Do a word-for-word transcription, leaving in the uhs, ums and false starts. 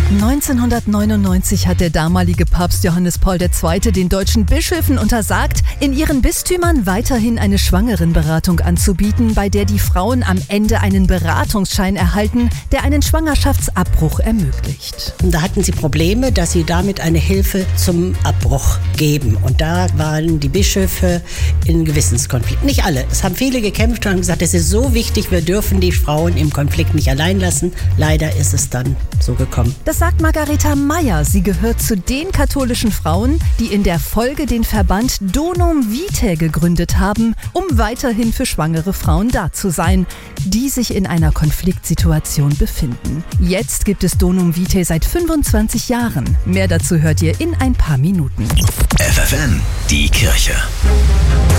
neunzehnhundertneunundneunzig hat der damalige Papst Johannes Paul der Zweite den deutschen Bischöfen untersagt, in ihren Bistümern weiterhin eine Schwangerenberatung anzubieten, bei der die Frauen am Ende einen Beratungsschein erhalten, der einen Schwangerschaftsabbruch ermöglicht. Da hatten sie Probleme, dass sie damit eine Hilfe zum Abbruch geben. Und da waren die Bischöfe in Gewissenskonflikt. Nicht alle. Es haben viele gekämpft und haben gesagt, es ist so wichtig, wir dürfen die Frauen im Konflikt nicht allein lassen. Leider ist es dann so gekommen. Das sagt Margareta Meyer. Sie gehört zu den katholischen Frauen, die in der Folge den Verband Donum Vitae gegründet haben, um weiterhin für schwangere Frauen da zu sein, die sich in einer Konfliktsituation befinden. Jetzt gibt es Donum Vitae seit fünfundzwanzig Jahren. Mehr dazu hört ihr in ein paar Minuten. F F N, die Kirche.